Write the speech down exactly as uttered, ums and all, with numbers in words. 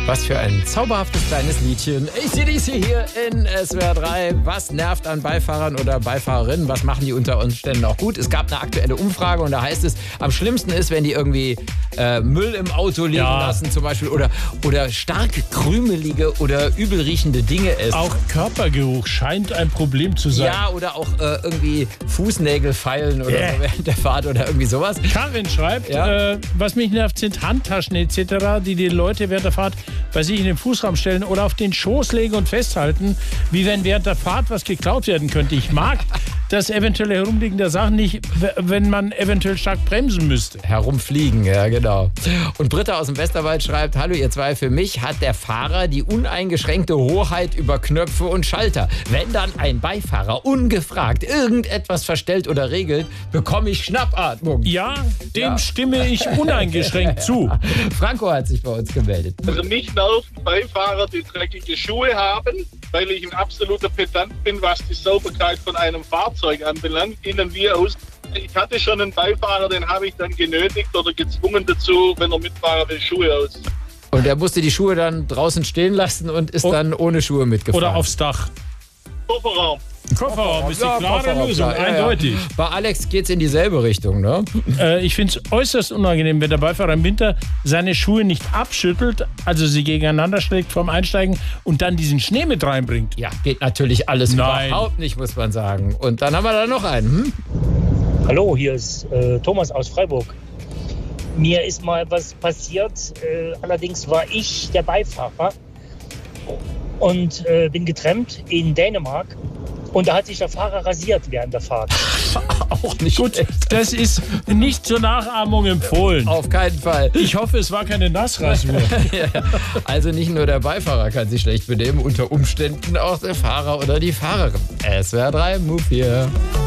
Was für ein zauberhaftes kleines Liedchen. A C D C hier in S W R drei. Was nervt an Beifahrern oder Beifahrerinnen? Was machen die unter Umständen auch gut? Es gab eine aktuelle Umfrage und da heißt es, am schlimmsten ist, wenn die irgendwie äh, Müll im Auto liegen ja. lassen zum Beispiel oder, oder stark krümelige oder übel riechende Dinge essen. Auch Körpergeruch scheint ein Problem zu sein. Ja, oder auch äh, irgendwie Fußnägel feilen oder yeah. so während der Fahrt oder irgendwie sowas. Karin schreibt, ja. äh, was mich nervt, sind Handtaschen et cetera, die die Leute während der Fahrt bei sich in den Fußraum stellen oder auf den Schoß legen und festhalten, wie wenn während der Fahrt was geklaut werden könnte. Ich mag das eventuelle Herumliegen der Sachen nicht, wenn man eventuell stark bremsen müsste. Herumfliegen, ja genau. Und Britta aus dem Westerwald schreibt, hallo ihr zwei, für mich hat der Fahrer die uneingeschränkte Hoheit über Knöpfe und Schalter. Wenn dann ein Beifahrer ungefragt irgendetwas verstellt oder regelt, bekomme ich Schnappatmung. Ja, dem ja. stimme ich uneingeschränkt zu. Franco hat sich bei uns gemeldet. Also mich nerven Beifahrer, die dreckige Schuhe haben, weil ich ein absoluter Pedant bin, was die Sauberkeit von einem Fahrzeug anbelangt, innen wie außen. Ich hatte schon einen Beifahrer, den habe ich dann genötigt oder gezwungen dazu, wenn er mitfahren will, Schuhe aus. Und er musste die Schuhe dann draußen stehen lassen und ist oh. dann ohne Schuhe mitgefahren. Oder aufs Dach. Kofferraum. Kofferraum ist die ja, klare Kofferraum, Lösung, ja, eindeutig. Ja. Bei Alex geht es in dieselbe Richtung, ne? Äh, ich finde es äußerst unangenehm, wenn der Beifahrer im Winter seine Schuhe nicht abschüttelt, also sie gegeneinander schlägt vorm Einsteigen und dann diesen Schnee mit reinbringt. Ja, geht natürlich alles Nein. überhaupt nicht, muss man sagen. Und dann haben wir da noch einen. Hm? Hallo, hier ist äh, Thomas aus Freiburg. Mir ist mal was passiert, äh, allerdings war ich der Beifahrer und äh, bin getrennt in Dänemark. Und da hat sich der Fahrer rasiert während der Fahrt. Auch nicht gut. Schlecht. Das ist nicht zur Nachahmung empfohlen. Auf keinen Fall. Ich hoffe, es war keine Nassrasur. ja, also nicht nur der Beifahrer kann sich schlecht benehmen, unter Umständen auch der Fahrer oder die Fahrerin. S W R drei, Move hier.